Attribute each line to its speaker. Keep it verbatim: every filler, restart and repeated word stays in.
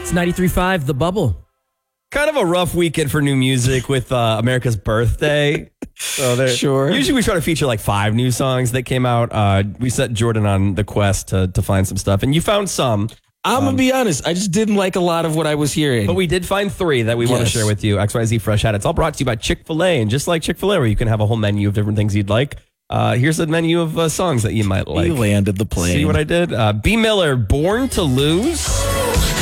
Speaker 1: It's ninety-three point five, The Bubble.
Speaker 2: Kind of a rough weekend for new music with uh, America's birthday. So there,
Speaker 1: Sure.
Speaker 2: Usually we try to feature like five new songs that came out. Uh, we set Jordan on the quest to, to find some stuff, and you found some.
Speaker 1: I'm um, going to be honest. I just didn't like a lot of what I was hearing.
Speaker 2: But we did find three that we yes. want to share with you. X Y Z Fresh Hat. It's all brought to you by Chick-fil-A. And just like Chick-fil-A, where you can have a whole menu of different things you'd like, uh, here's a menu of uh, songs that you might like.
Speaker 1: You landed the plane.
Speaker 2: See what I did? Uh, B. Miller, Born to Lose.